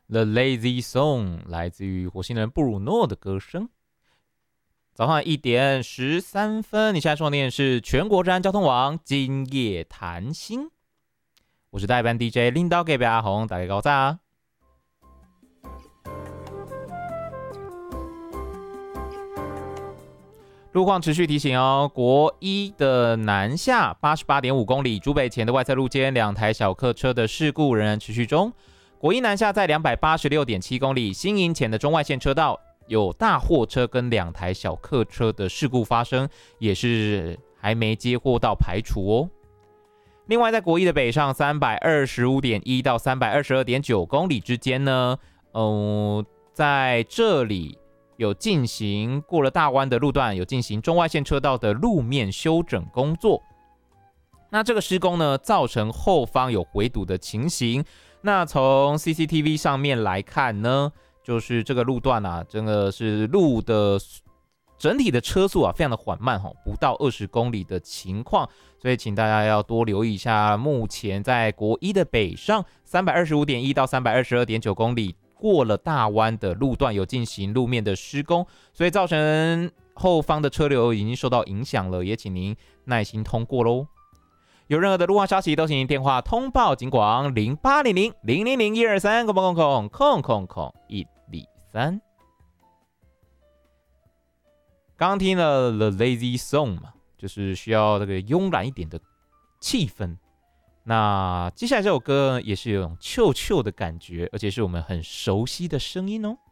The Lazy Song 来自于火星人布鲁诺的歌声。早上1点13分，你现在收听的是全国治安交通网今夜谈心，我是代班 DJ 拎刀给阿红，大家高炸。路况持续提醒哦，国一的南下88.5公里，竹北前的外侧路肩2台小客车的事故仍然持续中。国一南下在286.7公里，新营前的中外线车道有大货车跟2台小客车的事故发生，也是还没接获到排除哦。另外，在国一的北上325.1到322.9公里之间呢，在这里有进行过了大湾的路段，有进行中外线车道的路面修整工作。那这个施工呢，造成后方有回堵的情形。那从 CCTV 上面来看呢，就是这个路段啊，真的是路的整体的车速啊，非常的缓慢，不到20公里的情况，所以请大家要多留意一下。目前在国一的北上325.1到322.9公里。过了大湾的路段有进行路面的施工，所以造成后方的车流已经受到影响了，也请您耐心通过咯。有任何的路况消息都请您电话通报警广0800-000-123，刚刚听了 The Lazy Song 嘛，就是需要这个慵懒一点的气氛。那接下来这首歌也是有种臭臭的感觉，而且是我们很熟悉的声音哦。